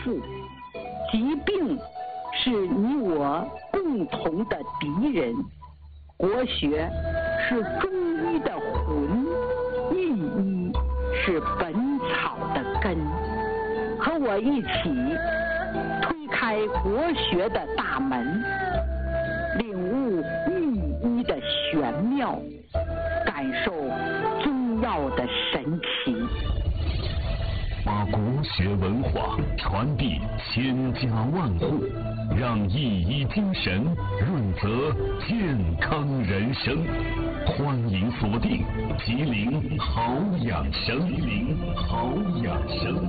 似，疾病是你我共同的敌人。国学是中医的魂，御医是本草的根。和我一起推开国学的大门，领悟御医的玄妙，感受中药的神奇。 把国学文化传递千家万户，让一医精神润泽健康人生。欢迎锁定吉林好养生。吉林好养生。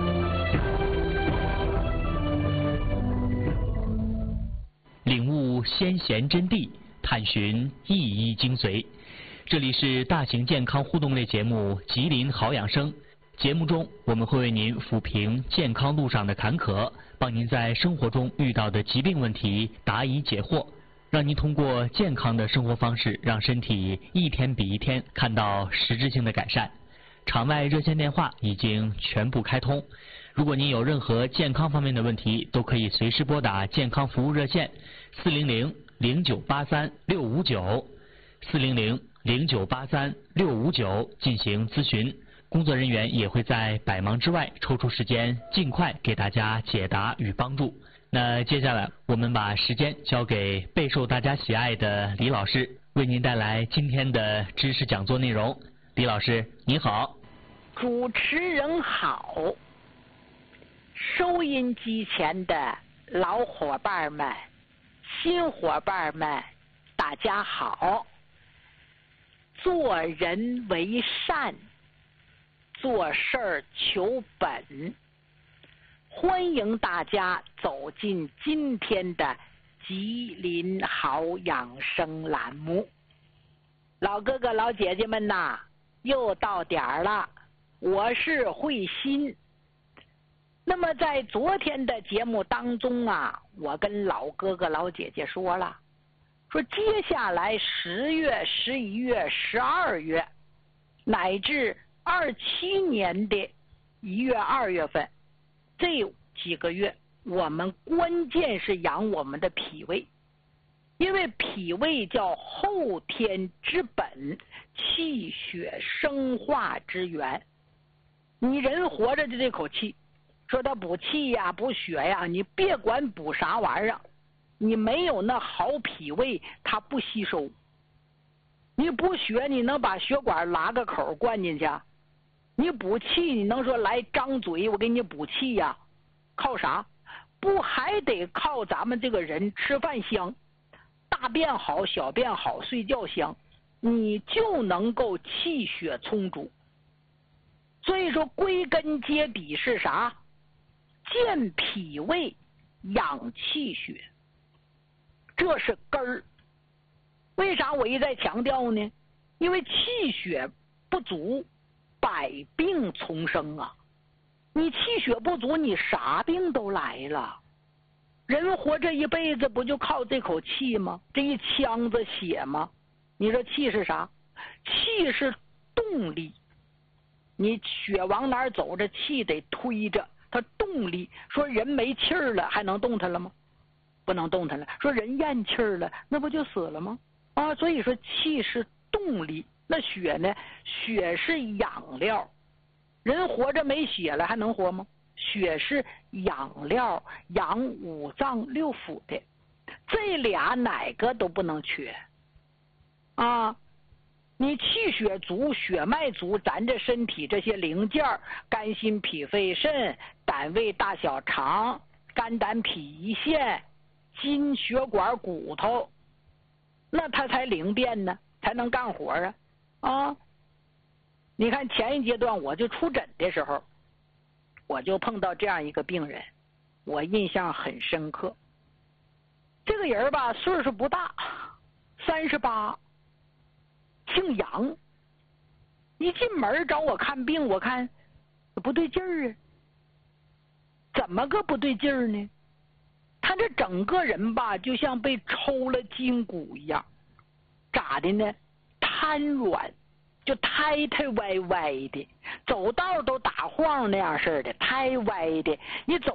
领悟先贤真谛，探寻一医精髓。这里是大型健康互动类节目《吉林好养生》。节目中，我们会为您抚平健康路上的坎坷，帮您在生活中遇到的疾病问题答疑解惑，让您通过健康的生活方式，让身体一天比一天看到实质性的改善。场外热线电话已经全部开通，如果您有任何健康方面的问题，都可以随时拨打健康服务热线400-0983-659，400-0983-659进行咨询。工作人员也会在百忙之外抽出时间，尽快给大家解答与帮助。那接下来我们把时间交给备受大家喜爱的李老师，为您带来今天的知识讲座内容。李老师您好。 主持人好，收音机前的老伙伴们、新伙伴们，大家好。做人为善，做事儿求本，欢迎大家走进今天的吉林好养生栏目。老哥哥老姐姐们呐，又到点儿了，我是慧心。那么在昨天的节目当中啊，我跟老哥哥老姐姐说了，说接下来10月、11月、12月，乃至27年的1月、2月份，这几个月我们关键是养我们的脾胃，因为脾胃叫后天之本，气血生化之源。你人活着的这口气，说他补气呀、补血呀，你别管补啥玩意儿，你没有那好脾胃，它不吸收。你补血，你能把血管拉个口灌进去？你补气，你能说来张嘴我给你补气呀？靠啥？不还得靠咱们这个人吃饭香，大便好，小便好，睡觉香，你就能够气血充足。所以说归根结底是啥？健脾胃，养气血，这是根儿。为啥我一再强调呢？因为气血不足，百病丛生啊！你气血不足，你啥病都来了。人活这一辈子不就靠这口气吗？这一腔子血吗？你说气是啥？气是动力。你血往哪儿走，这气得推着它动力。说人没气儿了，还能动弹了吗？不能动弹了。说人咽气儿了，那不就死了吗？啊，所以说气是动力。那血呢？血是养料。人活着没血了还能活吗？血是养料，养五脏六腑的，这俩哪个都不能缺啊！你气血足，血脉足，咱这身体这些零件，肝心脾肺肾、胆胃大小肠、肝胆脾胰腺、筋血管骨头，那它才灵便呢，才能干活啊！你看前一阶段我就出诊的时候，我就碰到这样一个病人，我印象很深刻。这个人吧，岁数不大，38，姓杨。一进门找我看病，我看不对劲儿啊。怎么个不对劲儿呢？他这整个人吧，就像被抽了筋骨一样。咋的呢？瘫软，就胎胎歪歪的，走道都打晃那样似的，胎歪的。你走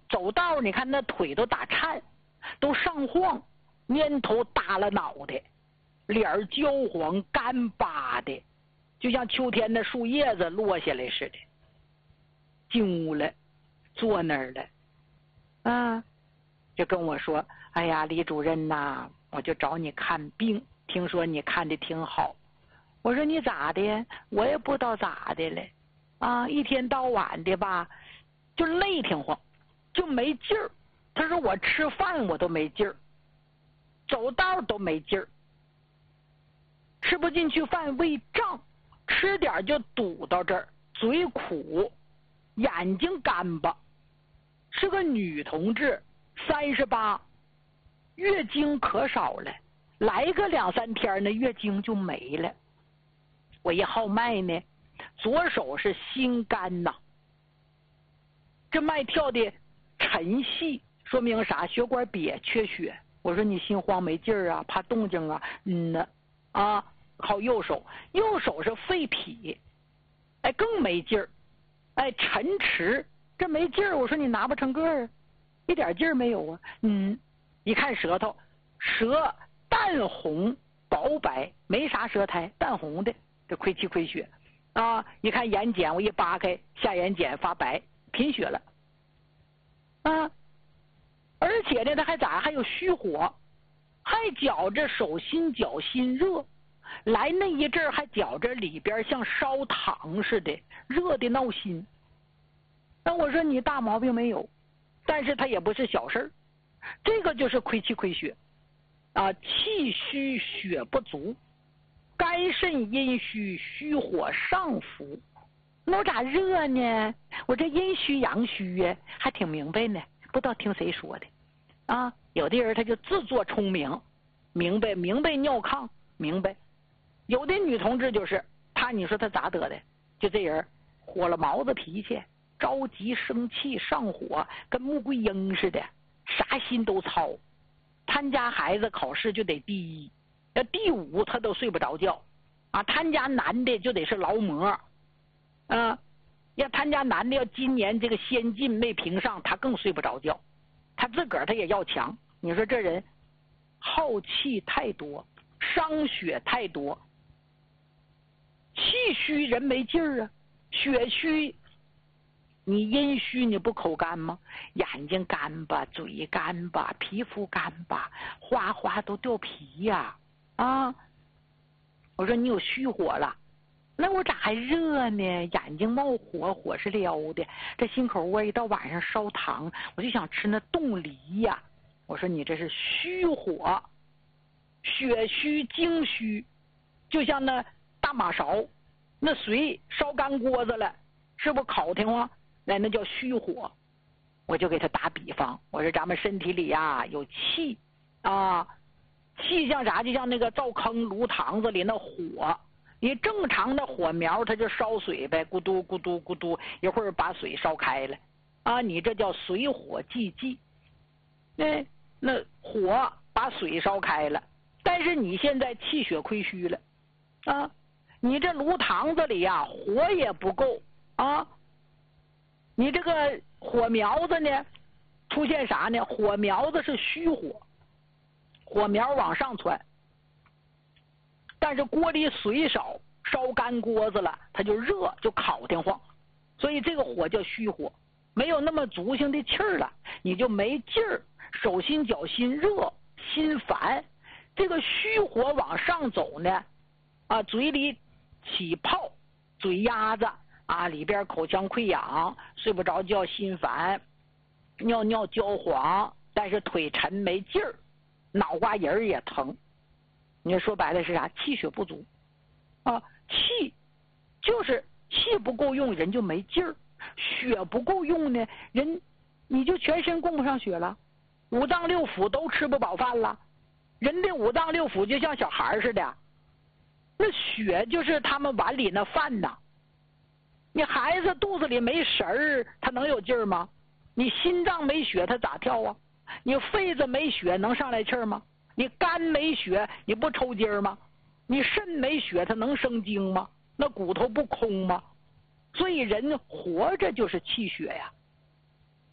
走道你看那腿都打颤，都上晃，蔫头耷拉脑袋，脸焦黄干巴的，就像秋天的树叶子落下来似的。进屋了，坐那儿了，啊，就跟我说：“哎呀，李主任呐，我就找你看病，听说你看的挺好。”我说：“你咋的？我也不知道咋的了，啊，一天到晚的吧，就累挺慌，就没劲儿。”他说：“我吃饭我都没劲儿，走道都没劲儿，吃不进去饭，胃胀，吃点就堵到这儿，嘴苦，眼睛干巴。是个女同志，38，月经可少了，来个2、3天呢，月经就没了。我一号脉呢，左手是心肝呐，这脉跳的沉细，说明啥？血管瘪，缺血。我说你心慌没劲儿啊，怕动静啊，啊，靠右手，右手是肺脾，哎，更没劲儿，哎，沉迟，这没劲儿。我说你拿不成个儿，一点劲儿没有啊。一看舌头，舌淡红薄白，没啥舌苔，淡红的，这亏气亏血啊。一看眼睑，我一扒开，下眼睑发白，贫血了啊。而且呢，他还咋？还有虚火，还觉着手心脚心热，来那一阵儿还觉着里边像烧糖似的，热的闹心。那我说你大毛病没有，但是他也不是小事儿，这个就是亏气亏血啊，气虚血不足，肝肾阴虚，虚火上浮。那我咋热呢？我这阴虚阳虚呀，还挺明白呢。不知道听谁说的啊？有的人他就自作聪明，明白尿炕，明白。有的女同志就是她，你说她咋得的？就这人火了毛子脾气，着急生气上火，跟穆桂英似的，啥心都操。他家孩子考试就得第1，要第5他都睡不着觉啊。他家男的就得是劳模啊。要他家男的要今年这个先进没评上，他更睡不着觉。他自个儿他也要强，你说这人耗气太多，伤血太多，气虚人没劲儿啊，血虚你阴虚你不口干吗？眼睛干巴，嘴干巴，皮肤干巴，哗哗都掉皮呀啊！我说你有虚火了。那我咋还热呢？眼睛冒火，火是撩的，这心口窝一到晚上烧糖，我就想吃那冻梨呀。我说你这是虚火，血虚精虚，就像那大马勺，那水烧干锅子了，是不烤挺慌？那叫虚火。我就给他打比方，我说咱们身体里呀有气啊，气像啥？就像那个灶坑炉膛子里那火。你正常的火苗它就烧水呗，咕嘟咕嘟咕嘟，一会儿把水烧开了啊，你这叫水火既济。那火把水烧开了，但是你现在气血亏虚了啊，你这炉膛子里呀火也不够啊，你这个火苗子呢出现啥呢？火苗子是虚火，火苗往上窜，但是锅里水少，烧干锅子了，它就热，就烤挺慌，所以这个火叫虚火，没有那么足性的气儿了，你就没劲儿，手心脚心热，心烦。这个虚火往上走呢，啊，嘴里起泡，嘴丫子啊，里边口腔溃疡，睡不着觉，心烦，尿尿焦黄，但是腿沉没劲儿，脑瓜仁儿也疼。你说白了是啥？气血不足啊！气就是气不够用，人就没劲儿；血不够用呢，人你就全身供不上血了，五脏六腑都吃不饱饭了。人的五脏六腑就像小孩似的，那血就是他们碗里那饭呐。你孩子肚子里没食儿，他能有劲儿吗？你心脏没血，他咋跳啊？你肺子没血，能上来气儿吗？你肝没血，你不抽筋儿吗？你肾没血，它能生精吗？那骨头不空吗？所以人活着就是气血呀。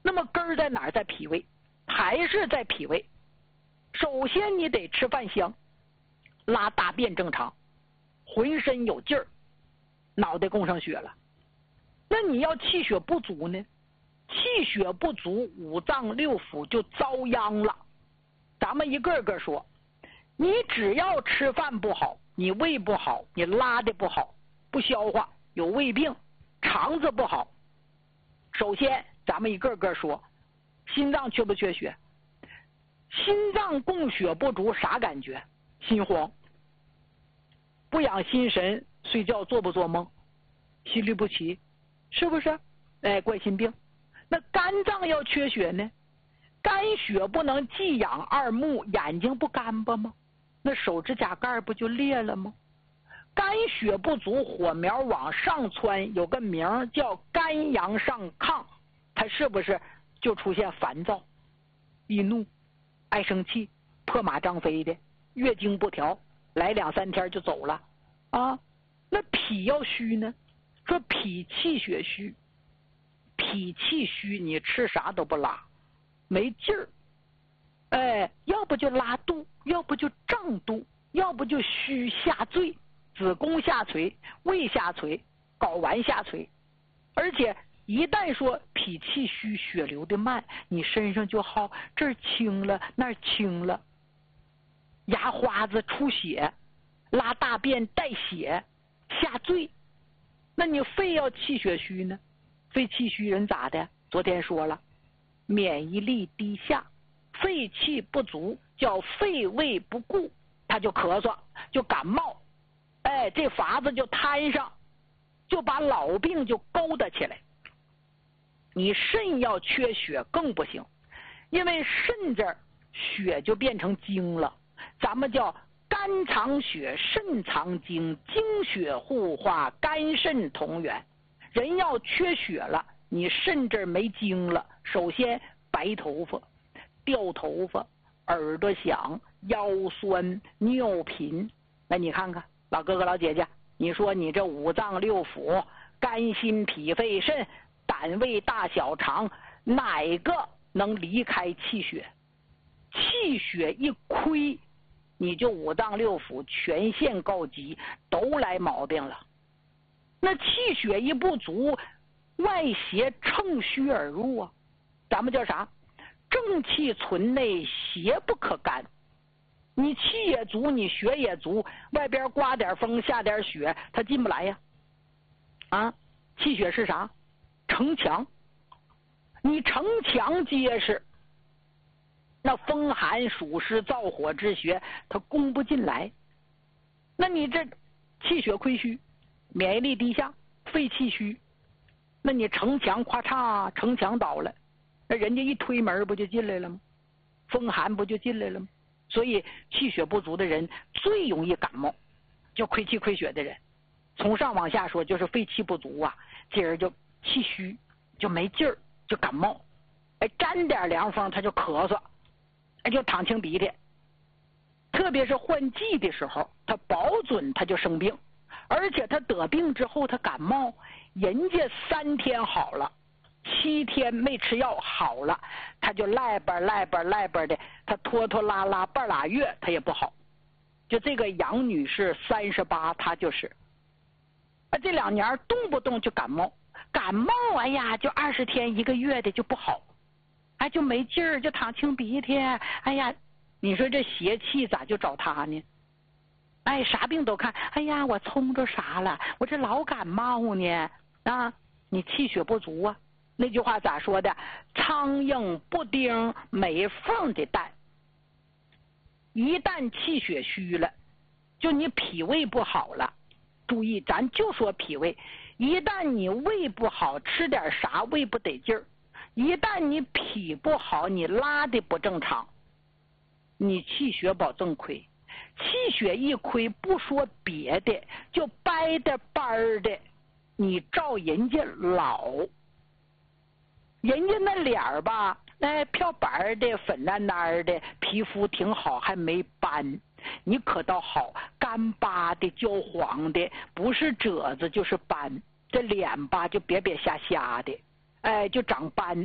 那么根儿在哪儿？在脾胃，还是在脾胃。首先你得吃饭香，拉大便正常，浑身有劲儿，脑袋供上血了。那你要气血不足呢？气血不足，五脏六腑就遭殃了。咱们一个个说，你只要吃饭不好，你胃不好，你拉的不好，不消化，有胃病，肠子不好。首先咱们一个个说，心脏缺不缺血？心脏供血不足，啥感觉？心慌，不养心神，睡觉做不做梦，心律不齐，是不是？冠心病。那肝脏要缺血呢？肝血不能既养二目，眼睛不干巴吗？那手指甲盖不就裂了吗？肝血不足，火苗往上窜，有个名叫肝阳上亢，它是不是就出现烦躁、易怒、爱生气、破马张飞的，月经不调，来2、3天就走了啊？那脾要虚呢？说脾气血虚，脾气虚，你吃啥都不拉，没劲儿，要不就拉肚，要不就胀肚，要不就虚下坠，子宫下垂，胃下垂，睾丸下垂。而且一旦说脾气虚，血流的慢，你身上就好，这儿青了那儿青了，牙花子出血，拉大便带血，下坠。那你肺要气血虚呢？肺气虚人咋的？昨天说了，免疫力低下，肺气不足，叫肺胃不顾，他就咳嗽，就感冒，这法子就摊上，就把老病就勾搭起来。你肾要缺血更不行，因为肾这儿血就变成精了，咱们叫肝藏血，肾藏精，精血互化，肝肾同源。人要缺血了，你肾这儿没精了，首先白头发、掉头发、耳朵响、腰酸、尿频。那你看看老哥哥老姐姐，你说你这五脏六腑，肝心脾肺肾、胆胃大小肠，哪个能离开气血？气血一亏，你就五脏六腑全线告急，都来毛病了。那气血一不足，外邪乘虚而入啊，咱们叫啥？正气存内，邪不可干。你气也足，你血也足，外边刮点风下点雪，它进不来呀。气血是啥？城墙。你城墙结实，那风寒暑湿燥火之邪它攻不进来。那你这气血亏虚，免疫力低下，肺气虚，那你城墙咔嚓，城墙倒了，那人家一推门不就进来了吗？风寒不就进来了吗？所以气血不足的人最容易感冒，就亏气亏血的人，从上往下说就是肺气不足啊，这人就气虚，就没劲儿，就感冒，沾点凉风他就咳嗽，就淌清鼻涕。特别是换季的时候，他保准他就生病，而且他得病之后他感冒，人家3天好了，7天没吃药好了，他就赖吧的，他拖拖拉拉半拉月他也不好。就这个杨女士38，她就是这2年动不动就感冒，哎呀就20天1个月的就不好，就没劲儿，就淌清鼻涕，哎呀，你说这邪气咋就找他呢？啥病都看，哎呀我冲着啥了，我这老感冒呢你气血不足啊。那句话咋说的？苍蝇不叮没缝的蛋。一旦气血虚了，就你脾胃不好了，注意咱就说脾胃，一旦你胃不好，吃点啥胃不得劲儿，一旦你脾不好，你拉的不正常，你气血保证亏。气血一亏，不说别的，就掰的班的，你照人家老，人家那脸儿吧，漂白的，粉烂烂的，皮肤挺好，还没斑。你可倒好，干巴的，焦黄的，不是褶子就是斑。这脸吧就瘪瘪瞎瞎的，就长斑，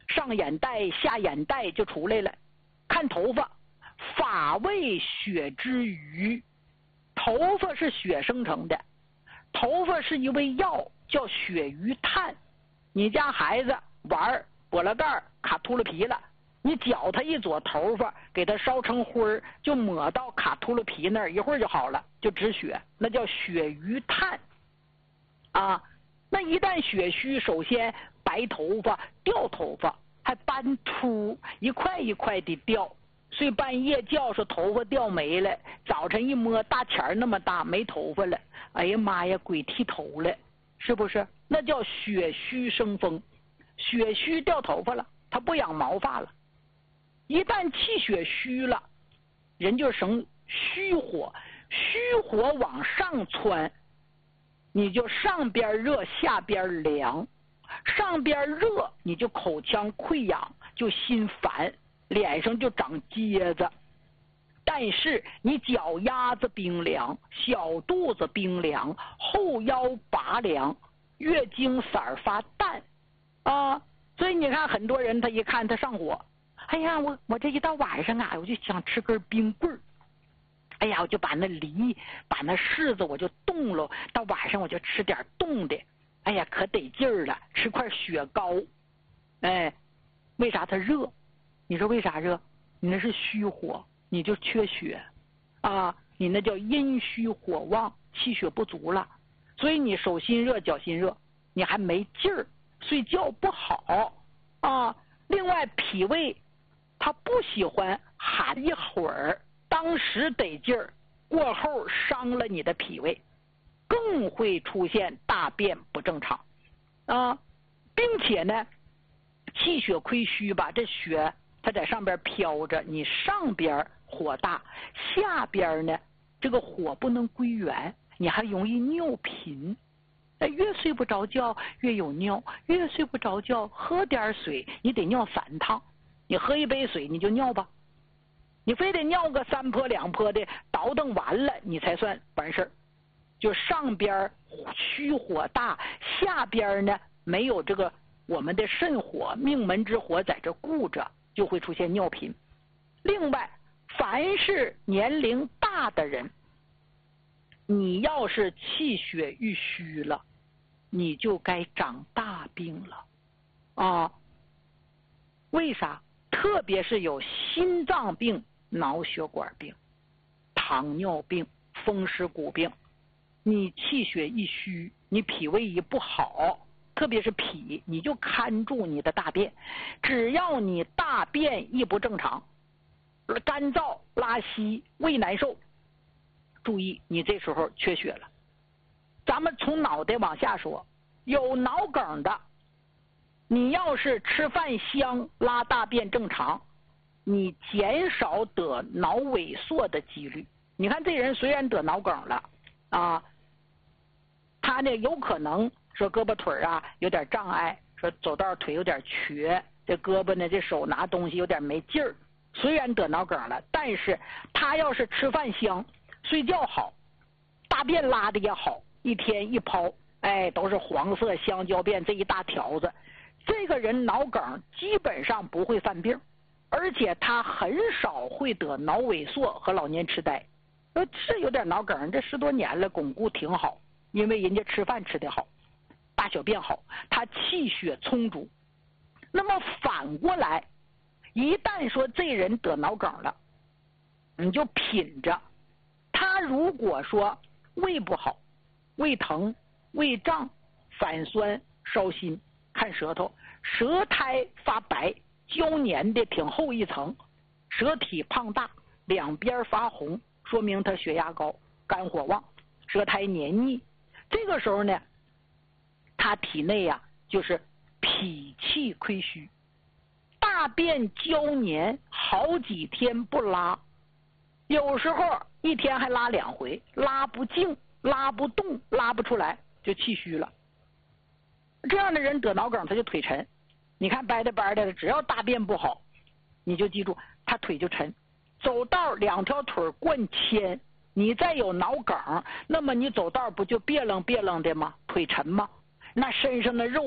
上眼袋下眼袋就出来了。看头发，发为血之余，头发是血生成的，头发是一味药，叫血余炭。你家孩子玩拨了盖卡秃噜皮了，你搅他一撮头发，给他烧成灰儿，就抹到卡秃噜皮那儿，一会儿就好了，就止血，那叫血余炭啊。那一旦血虚，首先白头发、掉头发，还斑秃，一块一块的掉，睡半夜觉说头发掉没了，早晨一摸大钱儿那么大没头发了，哎呀妈呀，鬼剃头了，是不是？那叫血虚生风，血虚掉头发了，他不养毛发了。一旦气血虚了，人就生虚火，虚火往上窜，你就上边热下边凉，上边热你就口腔溃疡，就心烦，脸上就长疖子。但是你脚丫子冰凉，小肚子冰凉，后腰拔凉，月经色儿发淡啊。所以你看很多人他一看他上火，哎呀，我这一到晚上啊，我就想吃根冰棍儿。哎呀，我就把那梨，把那柿子我就冻了，到晚上我就吃点冻的。哎呀，可得劲儿了，吃块雪糕。哎，为啥它热？你说为啥热？你那是虚火，你就缺血啊，你那叫阴虚火旺，气血不足了。所以你手心热脚心热，你还没劲儿，睡觉不好啊。另外脾胃他不喜欢喊一会儿，当时得劲儿，过后伤了你的脾胃，更会出现大便不正常啊，并且呢，气血亏虚吧，这血它在上边飘着，你上边火大，下边呢这个火不能归元，你还容易尿频。越睡不着觉越有尿，越睡不着觉喝点水你得尿3趟，你喝一杯水你就尿吧，你非得尿个3泼2泼的，倒腾完了你才算完事儿。就上边虚火大，下边呢没有这个我们的肾火、命门之火在这顾着，就会出现尿频。另外，凡是年龄大的人，你要是气血郁虚了，你就该长大病了啊！为啥？特别是有心脏病、脑血管病、糖尿病、风湿骨病，你气血一虚，你脾胃一不好，特别是脾，你就看住你的大便。只要你大便一不正常，干燥、拉稀、胃难受，注意你这时候缺血了。咱们从脑袋往下说，有脑梗的，你要是吃饭香、拉大便正常，你减少得脑萎缩的几率。你看这人虽然得脑梗了啊，他呢有可能说胳膊腿啊有点障碍，说走道腿有点瘸，这胳膊呢这手拿东西有点没劲儿。虽然得脑梗了，但是他要是吃饭香、睡觉好、大便拉的也好，一天一泡，哎，都是黄色香蕉便这一大条子，这个人脑梗基本上不会犯病，而且他很少会得脑萎缩和老年痴呆。是有点脑梗，这10多年了，巩固挺好，因为人家吃饭吃得好，大小便好，他气血充足。那么反过来，一旦说这人得脑梗了，你就品着，他如果说胃不好、胃疼、胃胀、反酸、烧心，看舌头，舌苔发白，胶粘的挺厚一层，舌体胖大，两边发红，说明他血压高，肝火旺，舌苔黏腻。这个时候呢，他体内呀就是脾气亏虚，大便胶黏，好几天不拉，有时候一天还拉2回，拉不净，拉不动，拉不出来，就气虚了。这样的人得脑梗他就腿沉，你看掰的掰的，只要大便不好，你就记住他腿就沉，走道2条腿灌铅，你再有脑梗，那么你走道不就别楞别楞的吗？腿沉吗？那身上的肉